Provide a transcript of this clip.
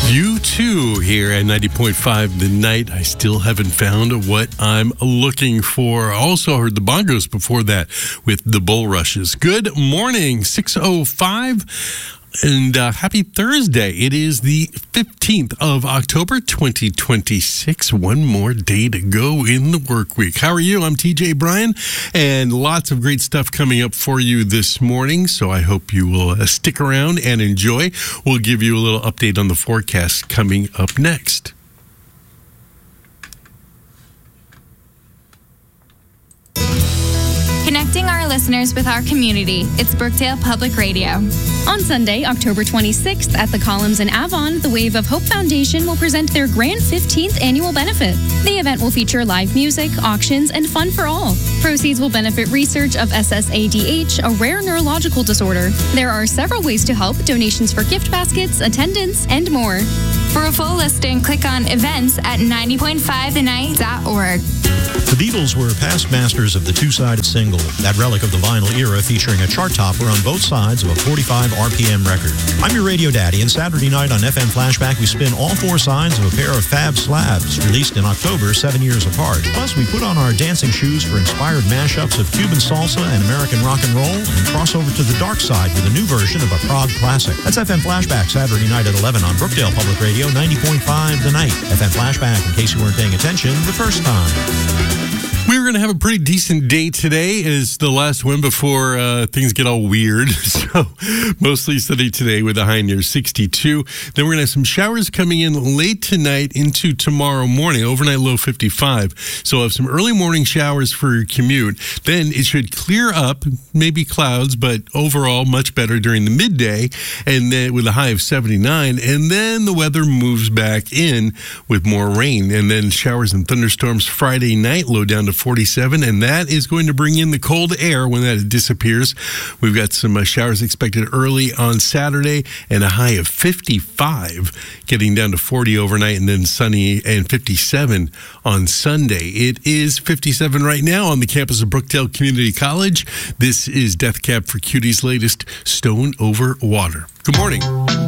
You too here at 90.5 The Night. I still haven't found what I'm looking for. Also heard the Bongos before that with the Bulrushes. Good morning, 6:05. And happy Thursday. It is the 15th of October, 2026. One more day to go in the work week. How are you? I'm TJ Bryan, and lots of great stuff coming up for you this morning. So I hope you will stick around and enjoy. We'll give you a little update on the forecast coming up next. Connecting our listeners with our community. It's Brookdale Public Radio. On Sunday, October 26th, at the Columns in Avon, the Wave of Hope Foundation will present their grand 15th annual benefit. The event will feature live music, auctions, and fun for all. Proceeds will benefit research of SSADH, a rare neurological disorder. There are several ways to help: donations for gift baskets, attendance, and more. For a full listing, click on events at 90.5thenight.org. The Beatles were past masters of the two-sided single, that relic of the vinyl era featuring a chart topper on both sides of a 45 RPM record. I'm your radio daddy, and Saturday night on FM Flashback, we spin all four sides of a pair of Fab Slabs, released in October, 7 years apart. Plus, we put on our dancing shoes for inspired mashups of Cuban salsa and American rock and roll, and cross over to the dark side with a new version of a prog classic. That's FM Flashback, Saturday night at 11 on Brookdale Public Radio, 90.5 The Night. FM Flashback, in case you weren't paying attention the first time. We're going to have a pretty decent day today. It's the last one before things get all weird. So mostly sunny today with a high near 62. Then we're going to have some showers coming in late tonight into tomorrow morning. Overnight low 55. So we'll have some early morning showers for your commute. Then it should clear up, maybe clouds, but overall much better during the midday. And then with a high of 79. And then the weather moves back in with more rain. And then showers and thunderstorms Friday night, low down to 47, and that is going to bring in the cold air when that disappears. We've got some showers expected early on Saturday and a high of 55, getting down to 40 overnight, and then sunny and 57 on Sunday. It is 57 right now on the campus of Brookdale Community College. This is Death Cab for Cutie's latest Stone Over Water. Good morning.